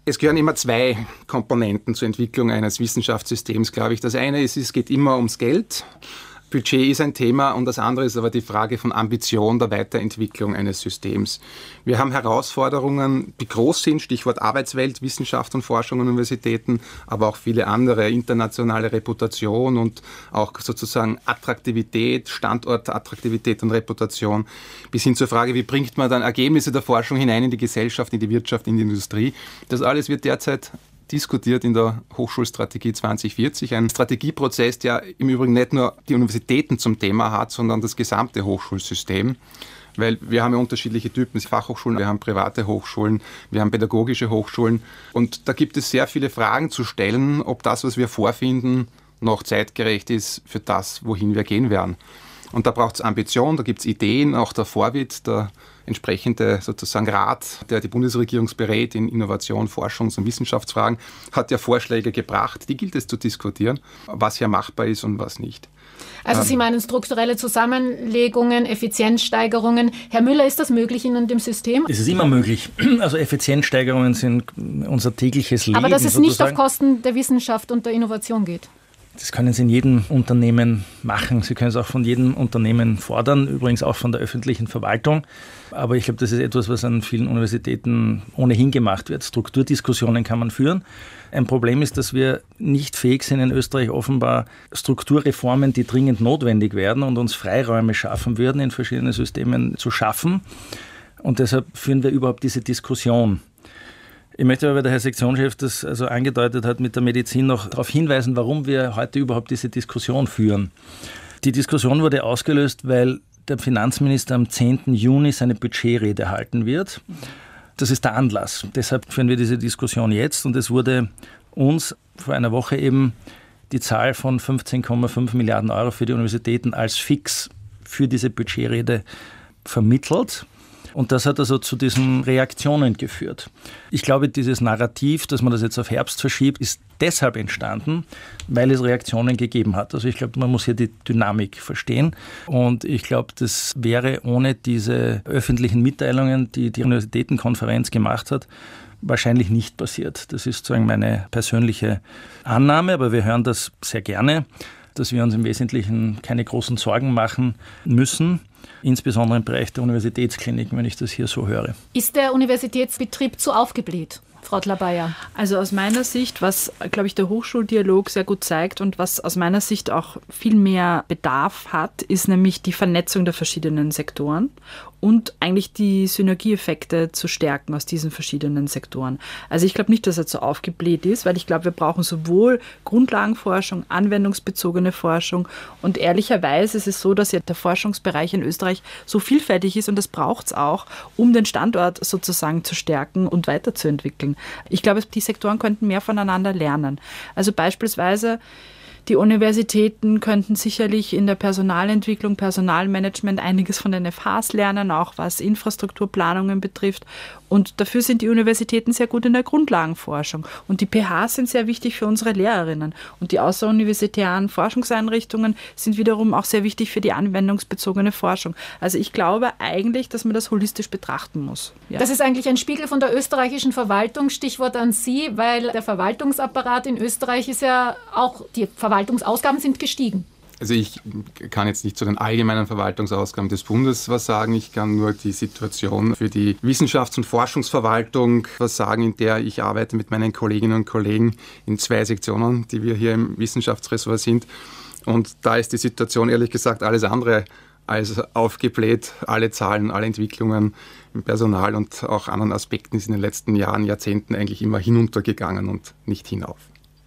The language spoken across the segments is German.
Es gehören immer zwei Komponenten zur Entwicklung eines Wissenschaftssystems, glaube ich. Das eine ist, es geht immer ums Geld. Budget ist ein Thema und das andere ist aber die Frage von Ambition der Weiterentwicklung eines Systems. Wir haben Herausforderungen, die groß sind, Stichwort Arbeitswelt, Wissenschaft und Forschung und Universitäten, aber auch viele andere, internationale Reputation und auch sozusagen Attraktivität, Standortattraktivität und Reputation, bis hin zur Frage, wie bringt man dann Ergebnisse der Forschung hinein in die Gesellschaft, in die Wirtschaft, in die Industrie. Das alles wird derzeit diskutiert in der Hochschulstrategie 2040. Ein Strategieprozess, der im Übrigen nicht nur die Universitäten zum Thema hat, sondern das gesamte Hochschulsystem. Weil wir haben ja unterschiedliche Typen, Fachhochschulen, wir haben private Hochschulen, wir haben pädagogische Hochschulen. Und da gibt es sehr viele Fragen zu stellen, ob das, was wir vorfinden, noch zeitgerecht ist für das, wohin wir gehen werden. Und da braucht es Ambition, da gibt es Ideen, auch der Vorwit, der entsprechende sozusagen Rat, der die Bundesregierung berät in Innovation, Forschungs- und Wissenschaftsfragen, hat ja Vorschläge gebracht, die gilt es zu diskutieren, was hier machbar ist und was nicht. Also Sie meinen strukturelle Zusammenlegungen, Effizienzsteigerungen. Herr Müller, ist das möglich in dem System? Es ist immer möglich. Also Effizienzsteigerungen sind unser tägliches Leben. Aber dass es nicht auf Kosten der Wissenschaft und der Innovation geht? Das können Sie in jedem Unternehmen machen. Sie können es auch von jedem Unternehmen fordern, übrigens auch von der öffentlichen Verwaltung. Aber ich glaube, das ist etwas, was an vielen Universitäten ohnehin gemacht wird. Strukturdiskussionen kann man führen. Ein Problem ist, dass wir nicht fähig sind, in Österreich offenbar Strukturreformen, die dringend notwendig werden und uns Freiräume schaffen würden, in verschiedenen Systemen zu schaffen. Und deshalb führen wir überhaupt diese Diskussion. Ich möchte aber, weil der Herr Sektionschef das also angedeutet hat, mit der Medizin noch darauf hinweisen, warum wir heute überhaupt diese Diskussion führen. Die Diskussion wurde ausgelöst, weil der Finanzminister am 10. Juni seine Budgetrede halten wird. Das ist der Anlass. Deshalb führen wir diese Diskussion jetzt und es wurde uns vor einer Woche eben die Zahl von 15,5 Milliarden Euro für die Universitäten als fix für diese Budgetrede vermittelt. Und das hat also zu diesen Reaktionen geführt. Ich glaube, dieses Narrativ, dass man das jetzt auf Herbst verschiebt, ist deshalb entstanden, weil es Reaktionen gegeben hat. Also ich glaube, man muss hier die Dynamik verstehen. Und ich glaube, das wäre ohne diese öffentlichen Mitteilungen, die die Universitätenkonferenz gemacht hat, wahrscheinlich nicht passiert. Das ist sozusagen meine persönliche Annahme, aber wir hören das sehr gerne, dass wir uns im Wesentlichen keine großen Sorgen machen müssen. Insbesondere im Bereich der Universitätskliniken, wenn ich das hier so höre. Ist der Universitätsbetrieb zu aufgebläht, Frau Dlabaya? Also aus meiner Sicht, was, glaube ich, der Hochschuldialog sehr gut zeigt und was aus meiner Sicht auch viel mehr Bedarf hat, ist nämlich die Vernetzung der verschiedenen Sektoren und eigentlich die Synergieeffekte zu stärken aus diesen verschiedenen Sektoren. Also ich glaube nicht, dass er so aufgebläht ist, weil ich glaube, wir brauchen sowohl Grundlagenforschung, anwendungsbezogene Forschung und ehrlicherweise ist es so, dass ja der Forschungsbereich in Österreich so vielfältig ist und das braucht es auch, um den Standort sozusagen zu stärken und weiterzuentwickeln. Ich glaube, die Sektoren könnten mehr voneinander lernen. Also beispielsweise die Universitäten könnten sicherlich in der Personalentwicklung, Personalmanagement einiges von den FHs lernen, auch was Infrastrukturplanungen betrifft. Und dafür sind die Universitäten sehr gut in der Grundlagenforschung. Und die PHs sind sehr wichtig für unsere Lehrerinnen. Und die außeruniversitären Forschungseinrichtungen sind wiederum auch sehr wichtig für die anwendungsbezogene Forschung. Also ich glaube eigentlich, dass man das holistisch betrachten muss. Ja. Das ist eigentlich ein Spiegel von der österreichischen Verwaltung. Stichwort an Sie, weil der Verwaltungsapparat in Österreich ist ja auch, die Verwaltungsausgaben sind gestiegen. Also ich kann jetzt nicht zu den allgemeinen Verwaltungsausgaben des Bundes was sagen. Ich kann nur die Situation für die Wissenschafts- und Forschungsverwaltung was sagen, in der ich arbeite mit meinen Kolleginnen und Kollegen in 2 Sektionen, die wir hier im Wissenschaftsressort sind. Und da ist die Situation ehrlich gesagt alles andere als aufgebläht. Alle Zahlen, alle Entwicklungen im Personal und auch anderen Aspekten sind in den letzten Jahren, Jahrzehnten eigentlich immer hinuntergegangen und nicht hinauf.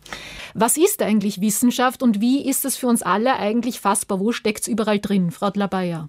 Was ist eigentlich Wissenschaft und wie ist es für uns alle eigentlich fassbar? Wo steckt es überall drin, Frau Dlabaya?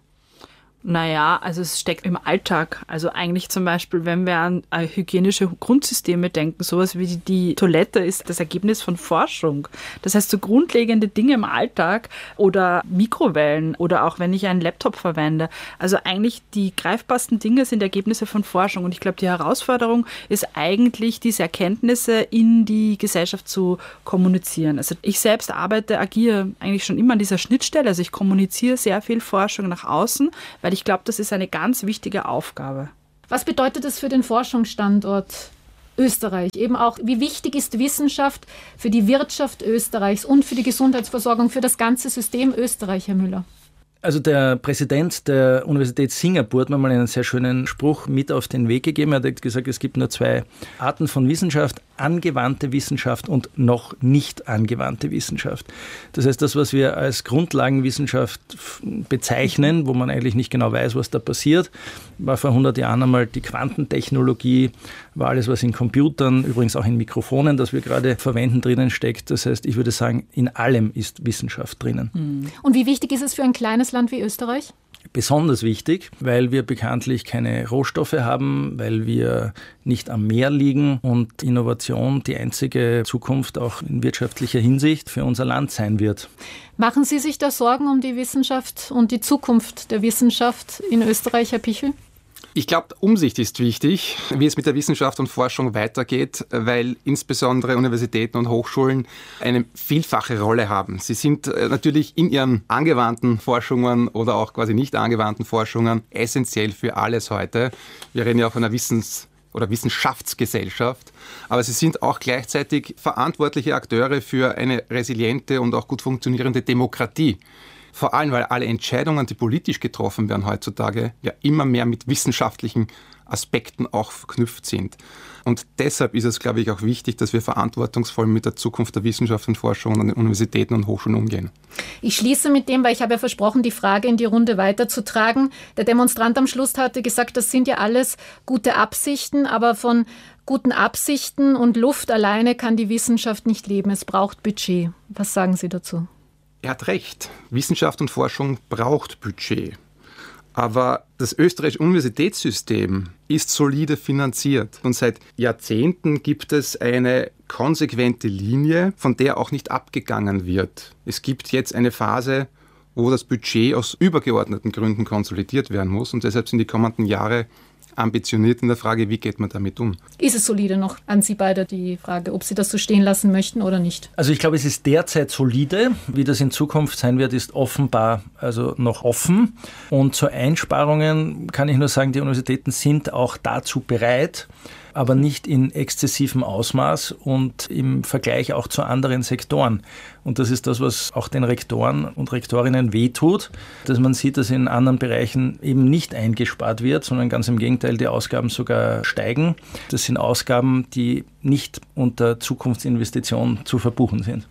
Naja, also es steckt im Alltag. Also eigentlich zum Beispiel, wenn wir an hygienische Grundsysteme denken, sowas wie die Toilette ist das Ergebnis von Forschung. Das heißt, so grundlegende Dinge im Alltag oder Mikrowellen oder auch wenn ich einen Laptop verwende. Also eigentlich die greifbarsten Dinge sind Ergebnisse von Forschung. Und ich glaube, die Herausforderung ist eigentlich, diese Erkenntnisse in die Gesellschaft zu kommunizieren. Also ich selbst agiere eigentlich schon immer an dieser Schnittstelle. Also ich kommuniziere sehr viel Forschung nach außen, weil ich glaube, das ist eine ganz wichtige Aufgabe. Was bedeutet das für den Forschungsstandort Österreich, eben auch, wie wichtig ist Wissenschaft für die Wirtschaft Österreichs und für die Gesundheitsversorgung, für das ganze System Österreich, Herr Müller? Also der Präsident der Universität Singapur hat mir mal einen sehr schönen Spruch mit auf den Weg gegeben. Er hat gesagt, es gibt nur 2 Arten von Wissenschaft, angewandte Wissenschaft und noch nicht angewandte Wissenschaft. Das heißt, das, was wir als Grundlagenwissenschaft bezeichnen, wo man eigentlich nicht genau weiß, was da passiert, war vor 100 Jahren einmal die Quantentechnologie, war alles, was in Computern, übrigens auch in Mikrofonen, das wir gerade verwenden, drinnen steckt. Das heißt, ich würde sagen, in allem ist Wissenschaft drinnen. Und wie wichtig ist es für ein kleines Land wie Österreich? Besonders wichtig, weil wir bekanntlich keine Rohstoffe haben, weil wir nicht am Meer liegen und Innovation die einzige Zukunft auch in wirtschaftlicher Hinsicht für unser Land sein wird. Machen Sie sich da Sorgen um die Wissenschaft und die Zukunft der Wissenschaft in Österreich, Herr Pichel? Ich glaube, Umsicht ist wichtig, wie es mit der Wissenschaft und Forschung weitergeht, weil insbesondere Universitäten und Hochschulen eine vielfache Rolle haben. Sie sind natürlich in ihren angewandten Forschungen oder auch quasi nicht angewandten Forschungen essentiell für alles heute. Wir reden ja auch von einer Wissenschaftsgesellschaft, aber sie sind auch gleichzeitig verantwortliche Akteure für eine resiliente und auch gut funktionierende Demokratie. Vor allem, weil alle Entscheidungen, die politisch getroffen werden heutzutage, ja immer mehr mit wissenschaftlichen Aspekten auch verknüpft sind. Und deshalb ist es, glaube ich, auch wichtig, dass wir verantwortungsvoll mit der Zukunft der Wissenschaft und Forschung an den Universitäten und Hochschulen umgehen. Ich schließe mit dem, weil ich habe ja versprochen, die Frage in die Runde weiterzutragen. Der Demonstrant am Schluss hatte gesagt, das sind ja alles gute Absichten, aber von guten Absichten und Luft alleine kann die Wissenschaft nicht leben. Es braucht Budget. Was sagen Sie dazu? Er hat recht. Wissenschaft und Forschung braucht Budget. Aber das österreichische Universitätssystem ist solide finanziert. Und seit Jahrzehnten gibt es eine konsequente Linie, von der auch nicht abgegangen wird. Es gibt jetzt eine Phase, wo das Budget aus übergeordneten Gründen konsolidiert werden muss. Und deshalb sind die kommenden Jahre ambitioniert in der Frage, wie geht man damit um. Ist es solide noch an Sie beide die Frage, ob Sie das so stehen lassen möchten oder nicht? Also ich glaube, es ist derzeit solide. Wie das in Zukunft sein wird, ist offenbar also noch offen. Und zu Einsparungen kann ich nur sagen, die Universitäten sind auch dazu bereit, aber nicht in exzessivem Ausmaß und im Vergleich auch zu anderen Sektoren. Und das ist das, was auch den Rektoren und Rektorinnen wehtut, dass man sieht, dass in anderen Bereichen eben nicht eingespart wird, sondern ganz im Gegenteil, die Ausgaben sogar steigen. Das sind Ausgaben, die nicht unter Zukunftsinvestition zu verbuchen sind.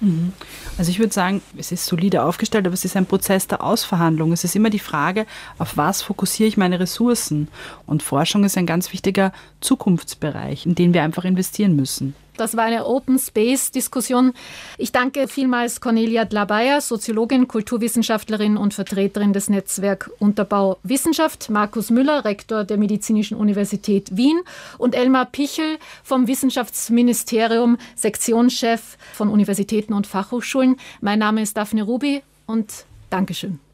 Also ich würde sagen, es ist solide aufgestellt, aber es ist ein Prozess der Ausverhandlung. Es ist immer die Frage, auf was fokussiere ich meine Ressourcen? Und Forschung ist ein ganz wichtiger Zukunftsbereich, in den wir einfach investieren müssen. Das war eine Open-Space-Diskussion. Ich danke vielmals Cornelia Dlabayer, Soziologin, Kulturwissenschaftlerin und Vertreterin des Netzwerk Unterbau Wissenschaft, Markus Müller, Rektor der Medizinischen Universität Wien und Elmar Pichel vom Wissenschaftsministerium, Sektionschef von Universitäten und Fachhochschulen. Mein Name ist Daphne Ruby und Dankeschön.